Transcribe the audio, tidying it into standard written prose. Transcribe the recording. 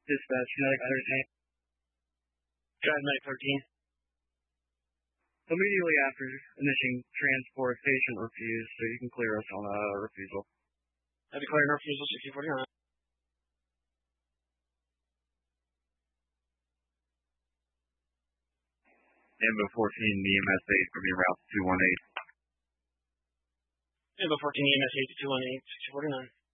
Dispatch, Kinetic 13. Drive Medic 13. Immediately after initiating transport, patient refused, so you can clear us on a refusal. I declare an refusal 6049. Ambo 14, the EMS 8 for being route 218. Ambo 14, EMS 8 to 218, 6049.